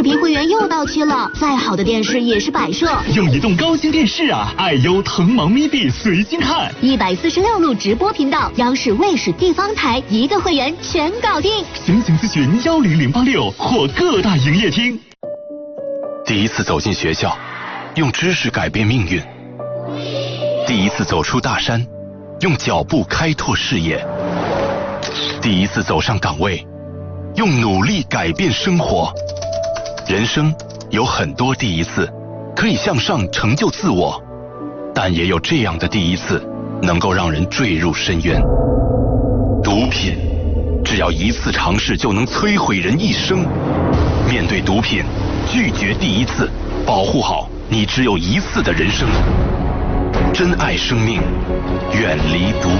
视频会员又到期了，再好的电视也是摆设。 用移动高清电视啊，爱优腾芒咪币随心看 ，146路直播频道，央视、卫视、地方台一个会员全搞定。 详情咨询10086或各大营业厅。 第一次走进学校，用知识改变命运；第一次走出大山，用脚步开拓视野；第一次走上岗位，用努力改变生活。人生有很多第一次，可以向上成就自我，但也有这样的第一次，能够让人坠入深渊。毒品，只要一次尝试就能摧毁人一生。面对毒品，拒绝第一次，保护好你只有一次的人生。珍爱生命，远离毒